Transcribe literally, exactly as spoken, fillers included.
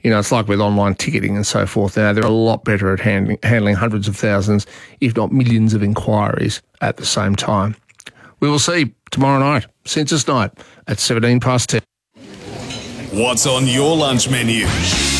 you know, it's like with online ticketing and so forth. Now, they're a lot better at handling, handling hundreds of thousands, if not millions of inquiries at the same time. We will see tomorrow night, Census Night, at seventeen past ten. What's on your lunch menu?